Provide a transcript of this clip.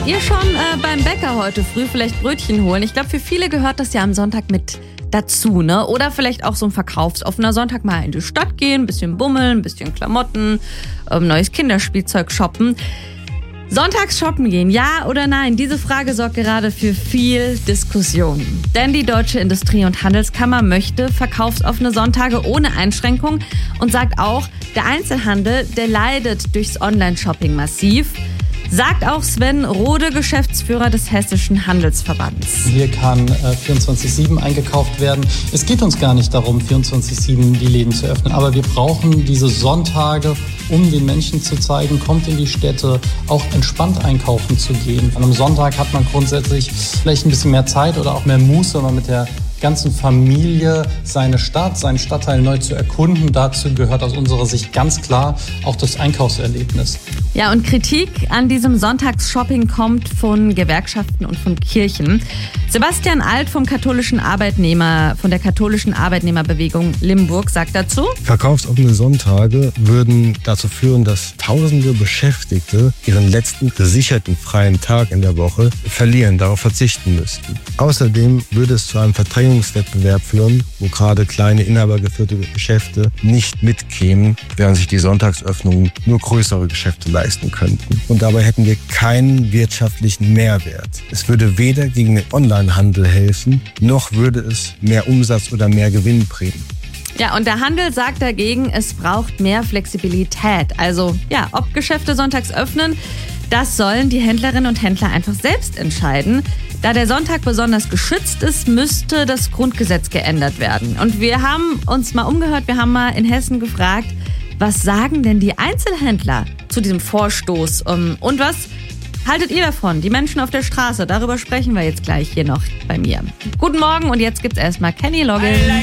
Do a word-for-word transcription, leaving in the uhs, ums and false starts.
ihr schon äh, beim Bäcker heute früh vielleicht Brötchen holen? Ich glaube, für viele gehört das ja am Sonntag mit dazu, ne? Oder vielleicht auch so ein verkaufsoffener Sonntag mal in die Stadt gehen, ein bisschen bummeln, ein bisschen Klamotten, ähm, neues Kinderspielzeug shoppen. Sonntags shoppen gehen, ja oder nein? Diese Frage sorgt gerade für viel Diskussion. Denn die Deutsche Industrie- und Handelskammer möchte verkaufsoffene Sonntage ohne Einschränkung und sagt auch, der Einzelhandel, der leidet durchs Online-Shopping massiv. Sagt auch Sven Rode, Geschäftsführer des Hessischen Handelsverbands. Hier kann äh, vierundzwanzig sieben eingekauft werden. Es geht uns gar nicht darum, vierundzwanzig sieben die Läden zu öffnen, aber wir brauchen diese Sonntage, um den Menschen zu zeigen, kommt in die Städte, auch entspannt einkaufen zu gehen. An einem Sonntag hat man grundsätzlich vielleicht ein bisschen mehr Zeit oder auch mehr Muße, wenn man mit der ganzen Familie seine Stadt, seinen Stadtteil neu zu erkunden. Dazu gehört aus unserer Sicht ganz klar auch das Einkaufserlebnis. Ja, und Kritik an diesem Sonntagsshopping kommt von Gewerkschaften und von Kirchen. Sebastian Alt vom katholischen Arbeitnehmer, von der katholischen Arbeitnehmerbewegung Limburg sagt dazu: Verkaufsoffene Sonntage würden dazu führen, dass tausende Beschäftigte ihren letzten gesicherten freien Tag in der Woche verlieren, darauf verzichten müssten. Außerdem würde es zu einem Verdrängungswettbewerb führen, wo gerade kleine inhabergeführte Geschäfte nicht mitkämen, während sich die Sonntagsöffnungen nur größere Geschäfte leisten könnten. Und dabei hätten wir keinen wirtschaftlichen Mehrwert. Es würde weder gegen den Onlinehandel helfen, noch würde es mehr Umsatz oder mehr Gewinn bringen. Ja, und der Handel sagt dagegen, es braucht mehr Flexibilität. Also ja, ob Geschäfte sonntags öffnen, das sollen die Händlerinnen und Händler einfach selbst entscheiden. Da der Sonntag besonders geschützt ist, müsste das Grundgesetz geändert werden. Und wir haben uns mal umgehört, wir haben mal in Hessen gefragt, was sagen denn die Einzelhändler zu diesem Vorstoß? Und was haltet ihr davon? Die Menschen auf der Straße, darüber sprechen wir jetzt gleich hier noch bei mir. Guten Morgen und jetzt gibt's erstmal Kenny Loggins.